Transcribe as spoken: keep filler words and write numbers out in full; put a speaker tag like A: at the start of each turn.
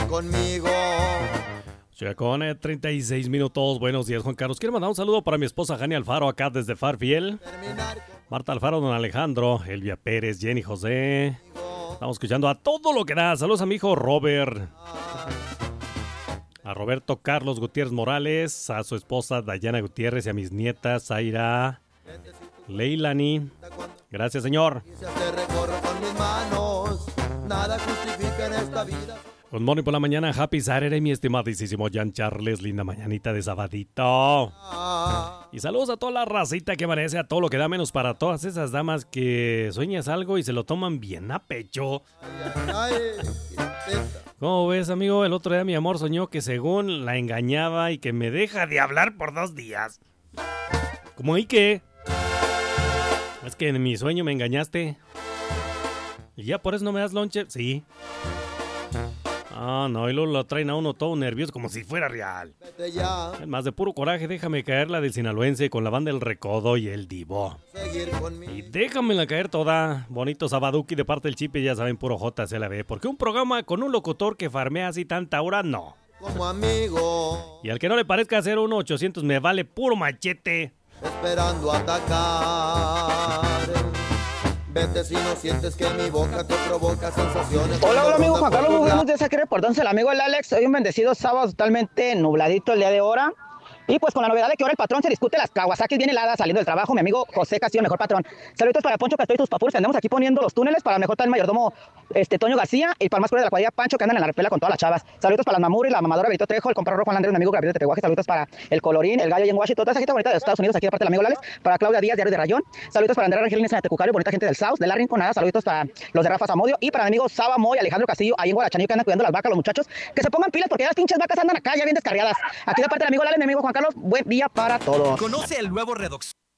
A: conmigo.
B: Ya con eh, treinta y seis minutos. Buenos días, Juan Carlos. Quiero mandar un saludo para mi esposa Jani Alfaro, acá desde Farfiel. Marta Alfaro, don Alejandro, Elvia Pérez, Jenny José. Estamos escuchando a todo lo que da. Saludos a mi hijo Robert. A Roberto Carlos Gutiérrez Morales, a su esposa Dayana Gutiérrez y a mis nietas Zaira, Leilani. Gracias, señor. Good morning por la mañana, happy Saturday, mi estimadísimo Jan Charles, linda mañanita de sabadito. Y saludos a toda la racita que amanece, a todo lo que da, menos para todas esas damas que sueñas algo y se lo toman bien a pecho. ¿Cómo ves, amigo? El otro día mi amor soñó que según la engañaba y que me deja de hablar por dos días. ¿Cómo y qué? Es que en mi sueño me engañaste. ¿Y ya por eso no me das lonche? Sí. Ah, no, y luego lo traen a uno todo nervioso como si fuera real. Es más, de puro coraje, déjame caer la del sinaloense con la banda El Recodo y El Divo. Y déjamela caer toda. Bonito sabaduki de parte del Chipe, ya saben, puro J C L B. Porque un programa con un locutor que farmea así tanta hora, no.
A: Como amigo.
B: Y al que no le parezca hacer uno ochocientos me vale puro machete.
A: Esperando atacar. Vete si no sientes que mi boca te provoca sensaciones.
C: Hola, hola amigo Juan Carlos, muy buenos días, aquí reportándose el amigo el Alex. Hoy un bendecido sábado totalmente nubladito el día de ahora. Y pues con la novedad de que ahora el patrón se discute las Kawasaki bien heladas saliendo del trabajo, mi amigo José Castillo, mejor patrón. Saludos para Poncho Castillo y tus papuros, que andamos aquí poniendo los túneles, para el mejor tal mayordomo este, Toño García, y para el más cruel de la cuadrilla Pancho, que andan en la repela con todas las chavas. Saludos para las Mamuri, la mamadora Benito Trejo, el comprador Juan Andrés, mi amigo Gabriel de Tepehuaje. Saludos para el Colorín, el Gallo y en Washington, toda esa gente bonita de Estados Unidos, aquí de parte del amigo Alex. Para Claudia Díaz, Diario de Rayón. Saludos para Andrea Angelina de Tecucario, bonita gente del South, de la Rinconada. Saludos para los de Rafa Zamudio y para mi amigo Saba Moy, Alejandro Castillo, ahí en Guarachanillo, que andan cuidando las vacas, los muchachos. Que se pongan pilas porque ya las pinches vacas andan acá ya bien descarriadas. Aquí de parte del amigo Alex, mi amigo Juan Carlos, buen día para todos.
D: Conoce el nuevo Redox